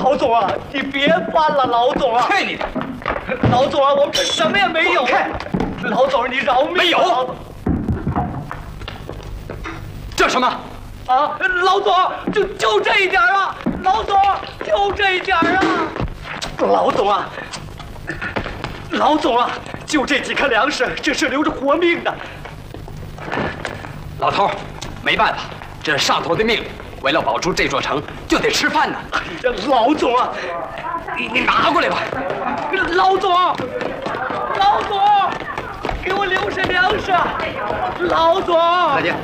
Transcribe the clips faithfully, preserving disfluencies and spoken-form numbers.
老总啊，你别翻了，老总啊！ 去你的！ 老总啊，我们这什么也没有。老总，你饶命！ 没有。这什么？ 啊，老总，就就这一点啊！老总，就这一点啊！老总啊，老总啊，就这几颗粮食，这是留着活命的。 老头，没办法，这是上头的命令。为了保住这座城，就得吃饭呢。 哎呀，老总啊， 你你拿过来吧。 老总，老总，给我留下粮食。老总， 再见。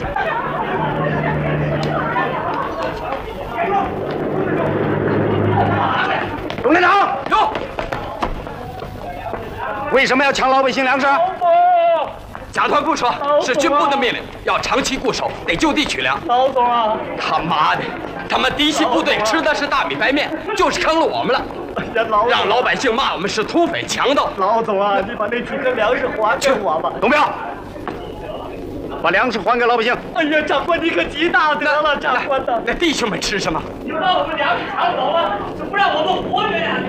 董连长， 有。 为什么要抢老百姓粮食？ 老总。 甲团不说，是军部的命令，要长期固守，得就地取粮。 老总啊， 他妈的，他们嫡系部队吃的是大米白面，就是坑了我们了。 哎呀，老让老百姓骂我们是土匪强盗。 老总啊，你把那几颗粮食还给我吧。 董彪，把粮食还给老百姓。 哎呀，长官你可极大德了，长官的。 那弟兄们吃什么？ 你们把我们粮食抢走了，就不让我们活着呀！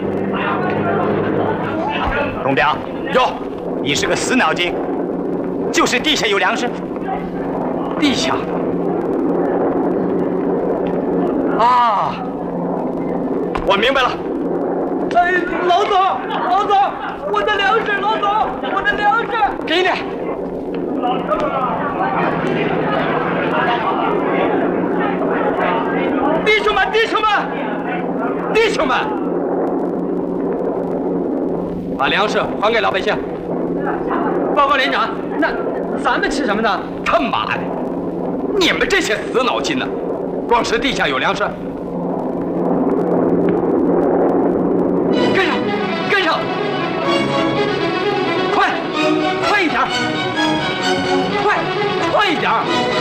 董彪， 有， 你是个死脑筋。就是地下有粮食， 地下啊，我明白了。 哎，老总，老总，我的粮食，老总，我的粮食， 给你。弟兄们，弟兄们，弟兄们，把粮食还给老百姓。报告连长，那咱们吃什么呢？他妈的，你们这些死脑筋呢！光是地下有粮食，跟上，跟上，快，快一点，快，快一点！